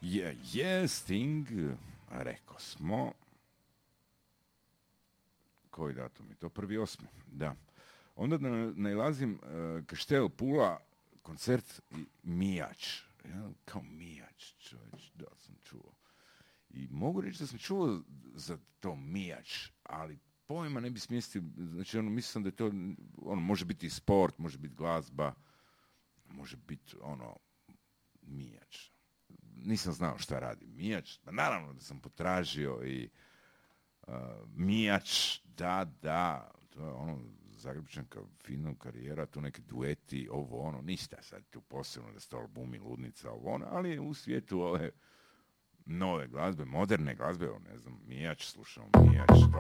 Sting, rekao smo, koji datum je to? 1.8. Da. Onda nailazim Kaštel Pula, koncert i Mijač. Ja, kao Mijač, čovječ, da sam čuo. I mogu reći da sam čuo za to Mijač, ali pojma ne bi smjestio, znači mislim da je to, može biti sport, može biti glazba, može biti Mijač. Nisam znao šta radi Mijač, naravno da sam potražio i Mijač, da, to je Zagrebčanka, fina karijera, tu neki dueti, ništa sad tu posebno da ste albumi, ludnica, ali u svijetu ove nove glazbe, moderne glazbe, ne znam, Mijač, slušamo Mijač,